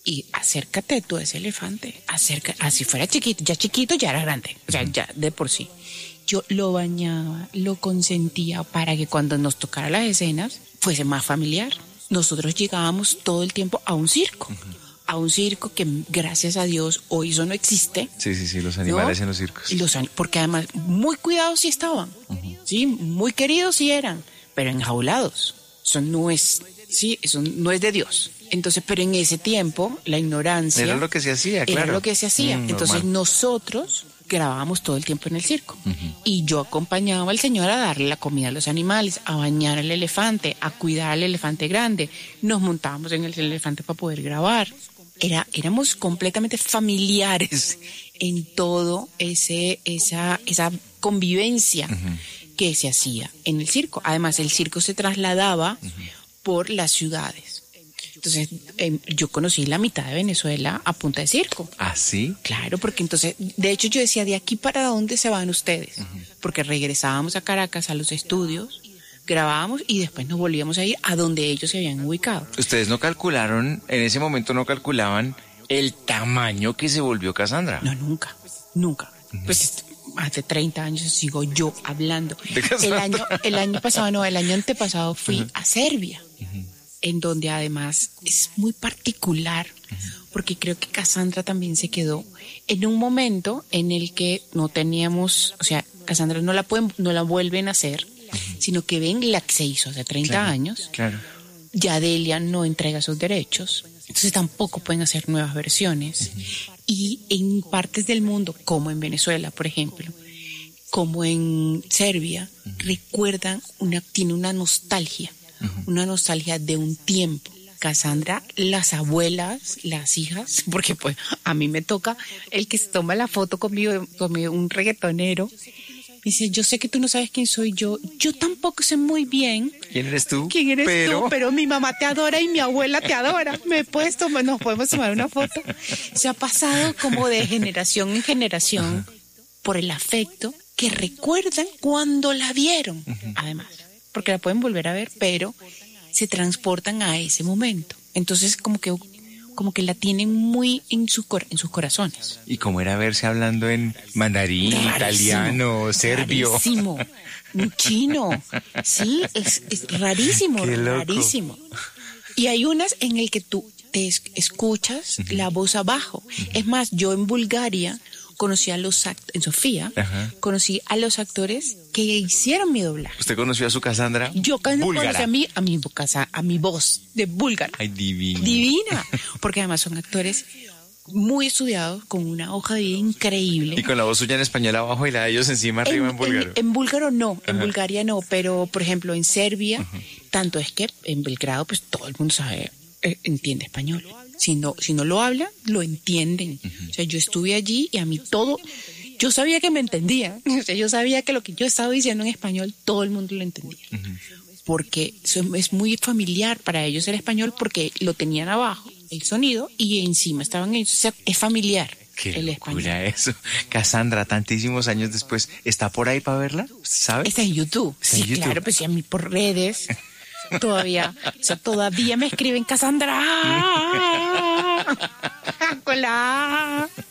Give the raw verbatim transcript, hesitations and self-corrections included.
y acércate tú a ese elefante, acerca, así fuera chiquito, ya chiquito ya era grande, o sea, ya de por sí. Yo lo bañaba, lo consentía para que cuando nos tocara las escenas fuese más familiar. Nosotros llegábamos todo el tiempo a un circo, uh-huh. a un circo que gracias a Dios hoy eso no existe. Sí, sí, sí, los animales, ¿no? En los circos. Y los, porque además muy cuidados sí estaban, uh-huh. sí, muy queridos sí eran, pero enjaulados. Eso no es, sí, eso no es de Dios. Entonces, pero en ese tiempo la ignorancia era lo que se hacía, claro. Era lo que se hacía. Mm, Entonces normal. Nosotros grabábamos todo el tiempo en el circo. Uh-huh. Y yo acompañaba al señor a darle la comida a los animales, a bañar al elefante, a cuidar al elefante grande. Nos montábamos en el elefante para poder grabar. Era, éramos completamente familiares en todo ese, esa, esa convivencia uh-huh. que se hacía en el circo. Además, el circo se trasladaba uh-huh. por las ciudades. Entonces, eh, yo conocí la mitad de Venezuela a punta de circo. ¿Ah, sí? Claro, porque entonces, de hecho yo decía, ¿de aquí para dónde se van ustedes? Uh-huh. Porque regresábamos a Caracas, a los estudios, grabábamos y después nos volvíamos a ir a donde ellos se habían ubicado. ¿Ustedes no calcularon, en ese momento no calculaban el tamaño que se volvió Cassandra? No, nunca, nunca. Uh-huh. Pues hace treinta años sigo yo hablando. El año, el año pasado, no, el año antepasado fui uh-huh. a Serbia. Uh-huh. En donde además es muy particular, uh-huh. porque creo que Cassandra también se quedó en un momento en el que no teníamos, o sea, Cassandra no la pueden, no la vuelven a hacer, uh-huh. sino que ven la que se hizo hace treinta claro, años, claro. Ya Delia no entrega sus derechos, entonces tampoco pueden hacer nuevas versiones, uh-huh. y en partes del mundo, como en Venezuela, por ejemplo, como en Serbia, uh-huh. recuerdan, una, tiene una nostalgia, una nostalgia de un tiempo. Cassandra, las abuelas, las hijas, porque pues a mí me toca el que se toma la foto conmigo, conmigo un reggaetonero, dice, yo sé que tú no sabes quién soy yo, yo tampoco sé muy bien. ¿Quién eres tú? ¿Quién eres pero... tú? Pero mi mamá te adora y mi abuela te adora. ¿Me puedes tomar, nos podemos tomar una foto? Se ha pasado como de generación en generación uh-huh. por el afecto que recuerdan cuando la vieron, uh-huh. además. Porque la pueden volver a ver, pero se transportan a ese momento. Entonces, como que, como que la tienen muy en, su cor- en sus corazones. ¿Y cómo era verse hablando en mandarín, rarísimo, italiano, serbio? Rarísimo, chino. Sí, es, es rarísimo, rarísimo. Y hay unas en el que tú te es- escuchas uh-huh. la voz abajo. Uh-huh. Es más, yo en Bulgaria conocí a los act- en Sofía, uh-huh. conocí a los actores que hicieron mi doblaje. ¿Usted conoció a su Cassandra? Yo conocí a mí, a mi casa, a mi voz de búlgara. Ay, divina. Divina, porque además son actores muy estudiados, con una hoja de vida increíble. Y con la voz suya en español abajo y la de ellos encima, arriba en, en búlgaro. En, en búlgaro no, en uh-huh. Bulgaria no, pero por ejemplo en Serbia, uh-huh. tanto es que en Belgrado pues todo el mundo sabe, eh, entiende español. Si no, si no lo hablan, lo entienden. Uh-huh. O sea, yo estuve allí y a mí todo, yo sabía que me entendían. O sea, yo sabía que lo que yo estaba diciendo en español, todo el mundo lo entendía. Uh-huh. Porque es muy familiar para ellos el español, porque lo tenían abajo, el sonido, y encima estaban ellos. O sea, es familiar. Qué el locura español. Eso. Cassandra, tantísimos años después, ¿está por ahí para verla? ¿Sabe? Está en YouTube. Está sí, en YouTube. Claro, pues sí, a mí por redes. Todavía, o sea, todavía me escriben Cassandra con la